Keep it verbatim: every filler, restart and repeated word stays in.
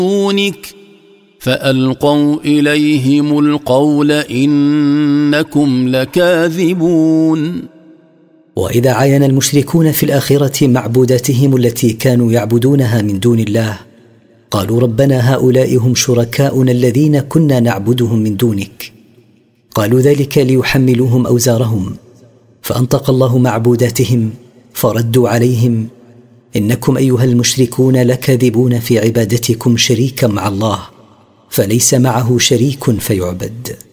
دونك فألقوا إليهم القول إنكم لكاذبون. وإذا عاين المشركون في الآخرة معبوداتهم التي كانوا يعبدونها من دون الله قالوا ربنا هؤلاء هم شركاؤنا الذين كنا نعبدهم من دونك. قالوا ذلك ليحملوهم أوزارهم، فأنطق الله معبوداتهم فردوا عليهم إنكم أيها المشركون لكاذبون في عبادتكم شريكا مع الله، فليس معه شريك فيعبد.